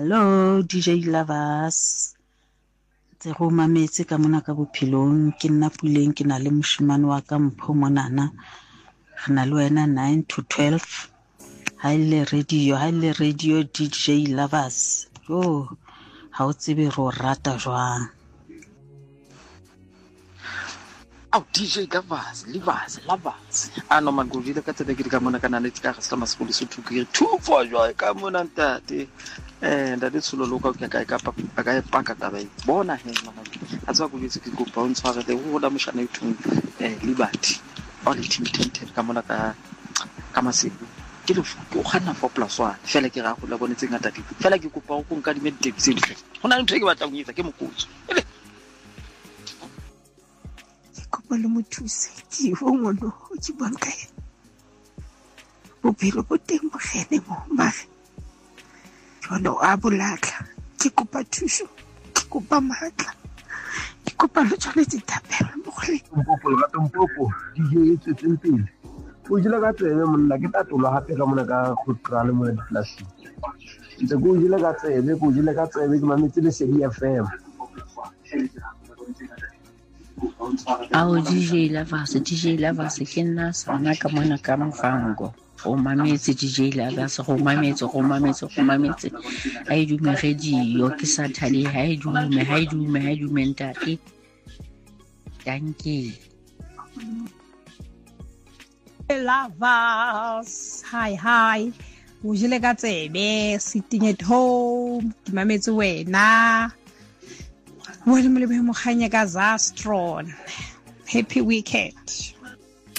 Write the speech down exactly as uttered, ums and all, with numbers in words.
Hello D J Lovers, tse go mametse ka mona ka bophelong ke nna Puleng ke na le moshimane wa ka Mpho monana re na le wena nine to twelve ha ile radio ha ile radio D J Lovers yo ha o tsebe ro rata jwang. Oh, D J Lovers, Lovers, Lovers. Ah no man go dile ka tsebe ke ka mona kana le tsaka ga sela masekolo se thuke two for joy ka mona ntate. Eh nda le tsholo loka ke ka ka pa ka e paka ka ba bona he mana a tswa go ditse ke go bounce fare le go la moshana ithung eh Liberty all the team tented ka mona ka ka masego ke le go gana for plus one fela ke ra go la bone tseng ngata di fela ke kopa go nka di medtech se di go na le ntse ke batla go itsa ke mokotso kopa le mothuse ke ho ngono o ke banka e bophelo bo teng bo gene mo mare jona a bolatla ke kopa thuso ke kopa matla ke kopa le tsone ditapela mo gole Mpopo ga tompopo di je tse tsempele o jile ka tsebe monna ke tatolo hape ka mona ka go trale mo ditlasi ntse go jile ka tsebe go jile ka tsebe ke mametse le Sedi F M. Ao D J Lovers, D J Lovers ke nna sana ka mona ka Mfango o mametse D J Lovers go mametse go mametse go mametse a e dume radio ke Saturday ha e dume ha e dume ha e dume ntate dankie Lovers hi hi o jile ka tsebe sitting at home ke mametse wena wena mo le mo ganya ka Zastron. Happy weekend.